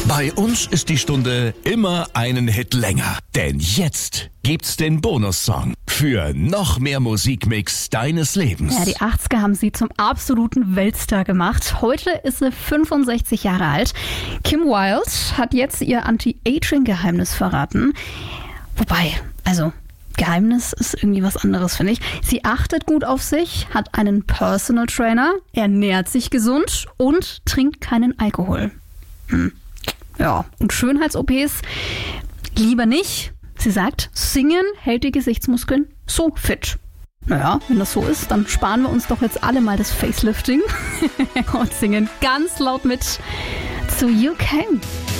Bei uns ist die Stunde immer einen Hit länger. Denn jetzt gibt's den Bonussong für noch mehr Musikmix deines Lebens. Ja, die 80er haben sie zum absoluten Weltstar gemacht. Heute ist sie 65 Jahre alt. Kim Wilde hat jetzt ihr Anti-Aging-Geheimnis verraten. Wobei, Geheimnis ist irgendwie was anderes, finde ich. Sie achtet gut auf sich, hat einen Personal Trainer, ernährt sich gesund und trinkt keinen Alkohol. Ja, und Schönheits-OPs lieber nicht. Sie sagt, Singen hält die Gesichtsmuskeln so fit. Naja, wenn das so ist, dann sparen wir uns doch jetzt alle mal das Facelifting und singen ganz laut mit zu You Came.